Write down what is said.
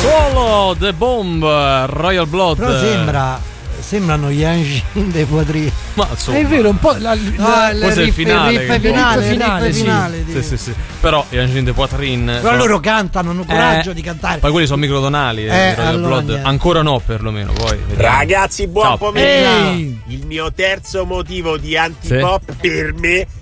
Solo The Bomb, Royal Blood. Però sembrano gli Angin dei Poitrine. Ma insomma, è vero, un po' questo è il finale. Sì. Però gli Angin dei Poitrine. Però loro cantano, hanno coraggio di cantare. Poi quelli sono microtonali. Royal allora Blood. Ancora no, perlomeno. Poi vediamo. Ragazzi, buon Ciao. pomeriggio. Il mio terzo motivo di antipop per me